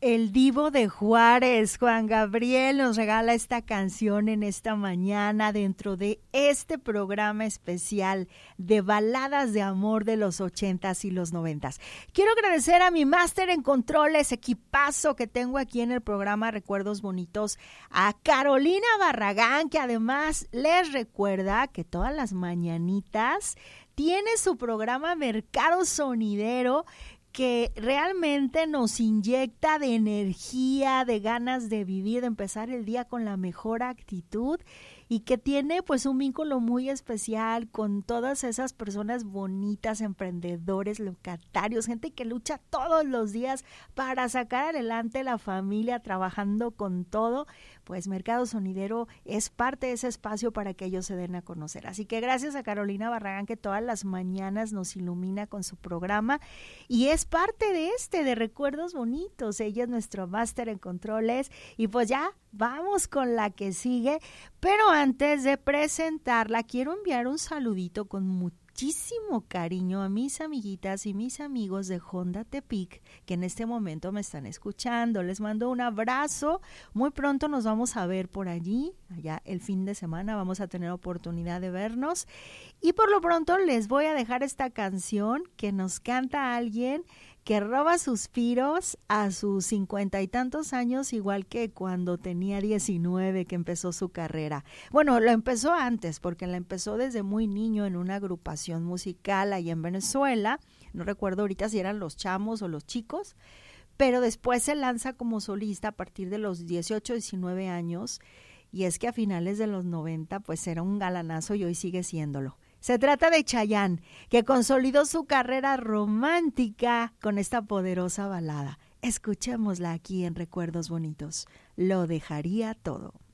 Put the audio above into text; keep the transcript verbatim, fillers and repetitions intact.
El Divo de Juárez, Juan Gabriel, nos regala esta canción en esta mañana dentro de este programa especial de baladas de amor de los ochentas y los noventas. Quiero agradecer a mi máster en controles, equipazo que tengo aquí en el programa Recuerdos Bonitos, a Carolina Barragán, que además les recuerda que todas las mañanitas tiene su programa Mercado Sonidero, que realmente nos inyecta de energía, de ganas de vivir, de empezar el día con la mejor actitud, y que tiene pues un vínculo muy especial con todas esas personas bonitas, emprendedores, locatarios, gente que lucha todos los días para sacar adelante la familia, trabajando con todo. Pues Mercado Sonidero es parte de ese espacio para que ellos se den a conocer. Así que gracias a Carolina Barragán, que todas las mañanas nos ilumina con su programa y es parte de este, de Recuerdos Bonitos. Ella es nuestro máster en controles y pues ya vamos con la que sigue. Pero antes de presentarla, quiero enviar un saludito con muchísimo cariño a mis amiguitas y mis amigos de Honda Tepic, que en este momento me están escuchando. Les mando un abrazo. Muy pronto nos vamos a ver por allí. Allá el fin de semana vamos a tener oportunidad de vernos. Y por lo pronto les voy a dejar esta canción que nos canta alguien que roba suspiros a sus cincuenta y tantos años, igual que cuando tenía diecinueve que empezó su carrera. Bueno, lo empezó antes, porque la empezó desde muy niño en una agrupación musical allá en Venezuela. No recuerdo ahorita si eran Los Chamos o Los Chicos, pero después se lanza como solista a partir de los dieciocho, diecinueve años, y es que a finales de los noventa pues era un galanazo y hoy sigue siéndolo. Se trata de Chayanne, que consolidó su carrera romántica con esta poderosa balada. Escuchémosla aquí en Recuerdos Bonitos. Lo dejaría todo.